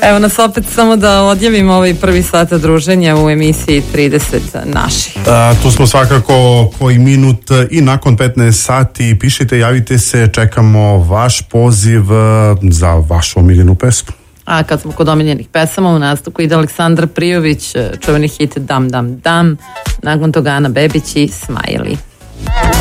Evo nas opet samo da odjavimo ovaj prvi sat druženja u emisiji 30 naših. Tu smo svakako koji minut i nakon 15 sati. Pišite, javite se, čekamo vaš poziv za vašu omiljenu pesmu. A kad smo kod omiljenih pesama, u nastavku ide Aleksandar Prijović, čuveni hit Dam Dam Dam, nakon toga Ana Bebić i Smajli.